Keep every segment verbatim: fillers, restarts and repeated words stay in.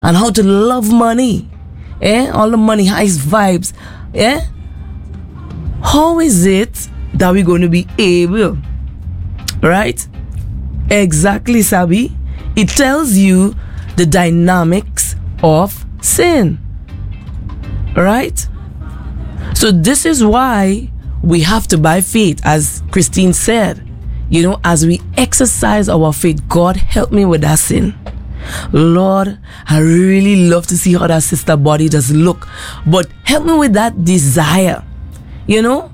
and how to love money, eh? All the money heist vibes, eh? How is it that we're going to be able, right? Exactly, Sabi. It tells you the dynamics of sin, right? So this is why we have to, by faith, as Christine said, you know, as we exercise our faith, God help me with that sin. Lord, I really love to see how that sister body does look, but help me with that desire. You know,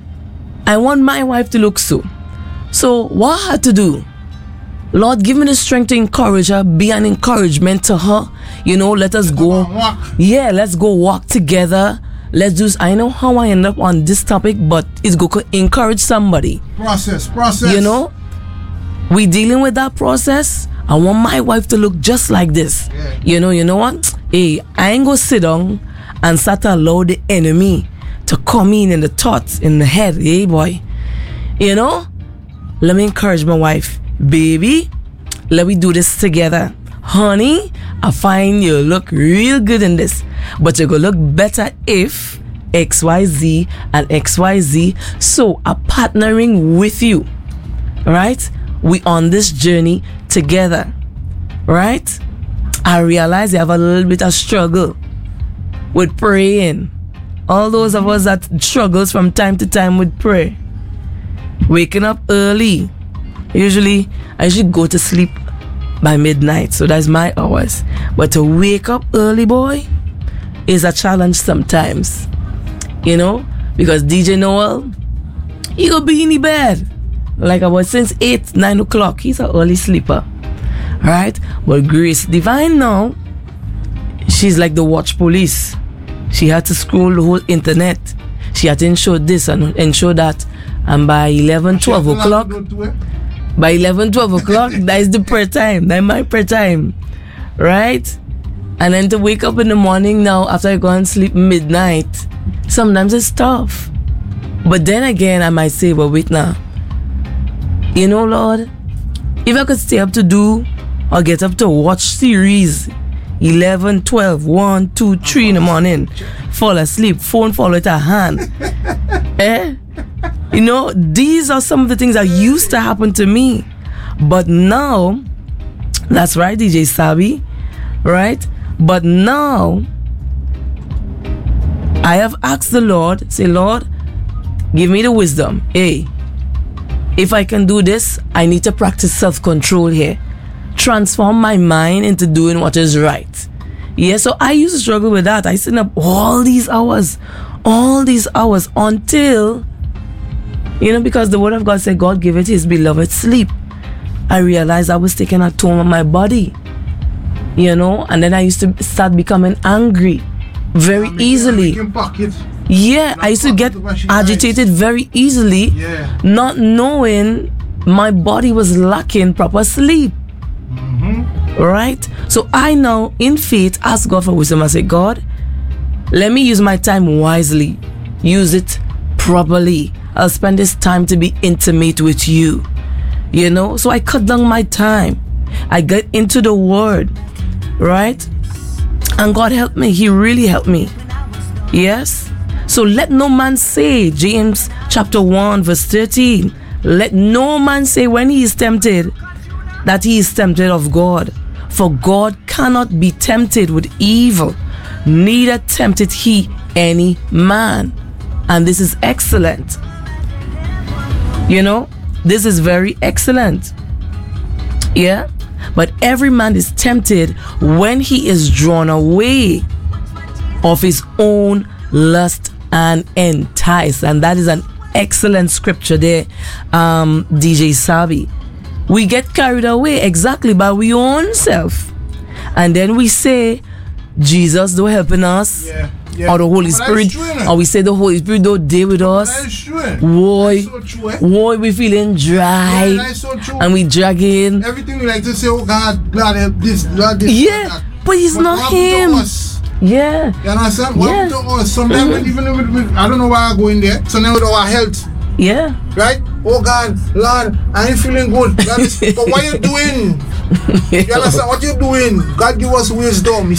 I want my wife to look so. So what I had to do? Lord, give me the strength to encourage her, be an encouragement to her. You know, let us go. Yeah, let's go walk together. Let's do. I know how I end up on this topic, but it's going to encourage somebody. Process, process. You know, we dealing with that process. I want my wife to look just like this. Yeah. You know, you know what? Hey, I ain't gonna sit down and start to allow the enemy to come in in the thoughts, in the head. Hey, boy. You know, let me encourage my wife. Baby, let me do this together. Honey, I find you look real good in this, but you're gonna look better if X Y Z and X Y Z. So I'm partnering with you, right? We on this journey together, right? I realize you have a little bit of struggle with praying. All those of us that struggles from time to time with prayer, waking up early. Usually, I should go to sleep by midnight, so that's my hours. But to wake up early, boy, is a challenge sometimes. You know, because D J Noel, he gonna be in the bed like about since eight, nine o'clock. He's an early sleeper, right? But Grace Divine now, she's like the watch police. She had to scroll the whole internet. She had to ensure this and ensure that, and by eleven, twelve o'clock. By eleven, twelve o'clock, that is the prayer time. That's my prayer time. Right? And then to wake up in the morning now after I go and sleep midnight, sometimes it's tough. But then again, I might say, well, wait now. You know, Lord, if I could stay up to do or get up to watch series eleven, twelve, one, two, three in the morning, fall asleep, phone fall out of hand. eh? You know, these are some of the things that used to happen to me. But now, that's right, D J Sabi, right? But now, I have asked the Lord, say, Lord, give me the wisdom. Hey, if I can do this, I need to practice self-control here. Transform my mind into doing what is right. Yeah, so I used to struggle with that. I sit up all these hours, all these hours until... You know, because the word of God said God gave it his beloved sleep. I realized I was taking a toll on my body. You know, and then I used to start becoming angry very easily. Yeah, I used to get agitated very easily, yeah. Not knowing my body was lacking proper sleep. Mm-hmm. Right? So I now, in faith, ask God for wisdom. I say, God, let me use my time wisely. Use it properly. I'll spend this time to be intimate with you. You know? So I cut down my time. I get into the word. Right? And God helped me. He really helped me. Yes? So let no man say, James chapter one verse thirteen, let no man say when he is tempted that he is tempted of God. For God cannot be tempted with evil, neither tempted he any man. And this is excellent. You know, this is very excellent. Yeah? But every man is tempted when he is drawn away of his own lust and enticed. And that is an excellent scripture there, um, D J Sabi. We get carried away exactly by our own self. And then we say, Jesus, don't helping us. Yeah. Yeah. Or the Holy but Spirit, or we say the Holy Spirit don't deal with us. Why? So why we feeling dry? Yeah, so and we dragging. Everything we like to say, oh God, God help this, God this. Yeah, God. But it's but not him. Yeah. You understand? What yeah. to us? Sometimes mm-hmm. even with, with, I don't know why I go in there. Sometimes with our health. Yeah. Right? Oh God, Lord, I ain't feeling good. God is, but what you doing? You understand what you're doing? God give us wisdom.